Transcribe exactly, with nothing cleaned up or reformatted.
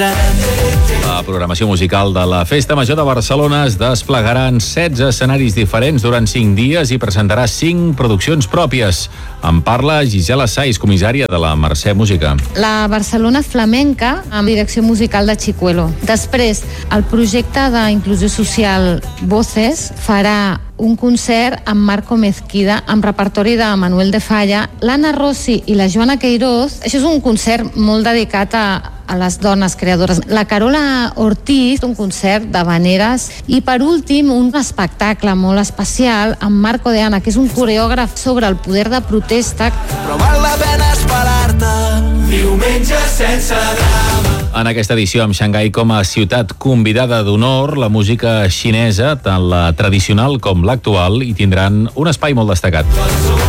La programació musical de la Festa Major de Barcelona es desplegarà en setze escenaris diferents durant cinc dies i presentarà cinc produccions pròpies. En parla Gisela Saiz, comissària de la Mercè Música. La Barcelona Flamenca, amb direcció musical de Chicuelo. Després, el projecte d'inclusió social Voces farà un concert amb Marco Mezquida, amb repertori de Manuel de Falla, l'Anna Rossi i la Joana Queiroz. Això és un concert molt dedicat a, a les dones creadores. La Carola Ortiz, un concert d'habaneres. I per últim, un espectacle molt especial amb Marco de Ana, que és un coreògraf sobre el poder de protesta. Però val la pena esperar-te diumenge sense drama. En aquesta edició, amb Xangai com a ciutat convidada d'honor, la música xinesa, tant la tradicional com l'actual, hi tindran un espai molt destacat.